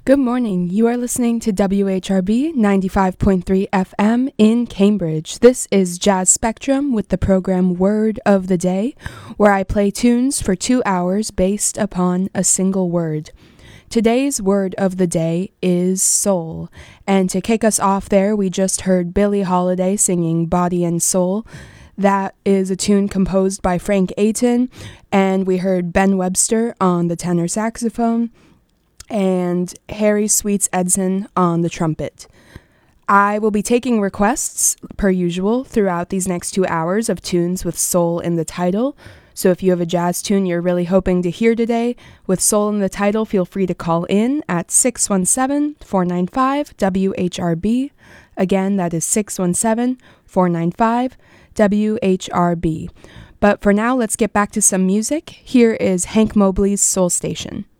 Good morning. You are listening to WHRB 95.3 FM in Cambridge. This is Jazz Spectrum with the program Word of the Day, where I play tunes for 2 hours based upon a single word. Today's word of the day is soul. And to kick us off there, we just heard Billie Holiday singing Body and Soul. That is a tune composed by Frank Aiton, and we heard Ben Webster on the tenor saxophone and Harry Sweets Edson on the trumpet. I will be taking requests, per usual, throughout these next 2 hours of tunes with soul in the title. So if you have a jazz tune you're really hoping to hear today with soul in the title, feel free to call in at 617-495-WHRB. Again, that is 617-495-WHRB. But for now, let's get back to some music. Here is Hank Mobley's Soul Station.